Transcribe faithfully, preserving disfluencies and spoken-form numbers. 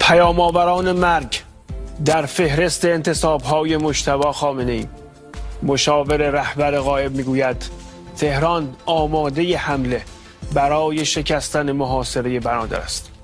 پیام‌آوران مرگ در فهرست انتصاب‌های مجتبی خامنه‌ای. مشاور رهبر غایب میگوید تهران آماده حمله برای شکستن محاصره بنادر است.